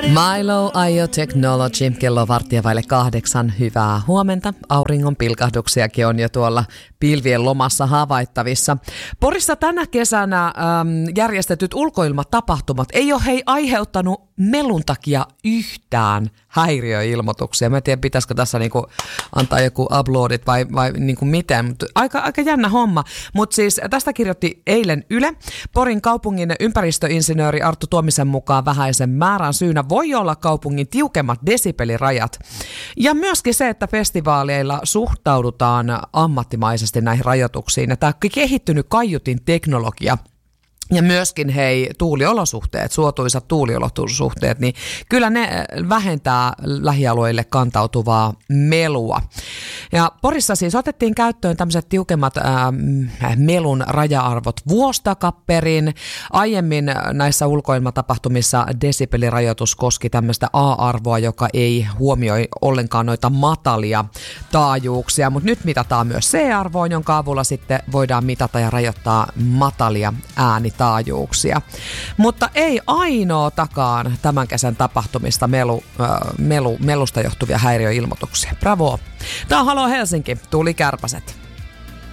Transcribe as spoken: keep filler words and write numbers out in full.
Milo Aio Technology, kello varttia vaille kahdeksan. Hyvää huomenta. Auringon pilkahduksiakin on jo tuolla pilvien lomassa havaittavissa. Porissa tänä kesänä äm, järjestetyt ulkoilmatapahtumat ei ole hei aiheuttanut melun takia yhtään häiriöilmoituksia. Mä en tiedä, pitäisikö tässä niinku antaa joku uploadit vai, vai niinku miten, mutta aika, aika jännä homma. Mutta siis tästä kirjoitti eilen Yle. Porin kaupungin ympäristöinsinööri Arttu Tuomisen mukaan vähäisen määrän syynä voi olla kaupungin tiukemmat desibelirajat. Ja myöskin se, että festivaaleilla suhtaudutaan ammattimaisesti näihin rajoituksiin. Ja tämä kehittynyt kaiutin teknologia ja myöskin hei tuuliolosuhteet, suotuisat tuuliolosuhteet, niin kyllä ne vähentää lähialueille kantautuvaa melua. Ja Porissa siis otettiin käyttöön tämmöiset tiukemmat ää, melun raja-arvot vuosi takaperin. Aiemmin näissä ulkoilmatapahtumissa desibelirajoitus koski tämmöistä A-arvoa, joka ei huomioi ollenkaan noita matalia taajuuksia, mutta nyt mitataan myös C-arvoa, jonka avulla sitten voidaan mitata ja rajoittaa matalia ääni taajuuksia. Mutta ei ainoatakaan tämän kesän tapahtumista melu, äh, melu, melusta johtuvia häiriöilmoituksia. Bravo! Tämä on Halo Helsinki, Tuuli Kärpäset.